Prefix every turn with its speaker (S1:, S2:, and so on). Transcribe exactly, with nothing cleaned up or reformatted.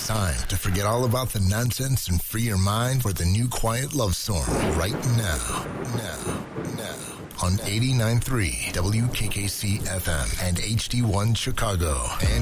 S1: It's time to forget all about the nonsense and free your mind for the new quiet love song right now. Now. Now. On eighty-nine point three W K K C F M and H D one Chicago and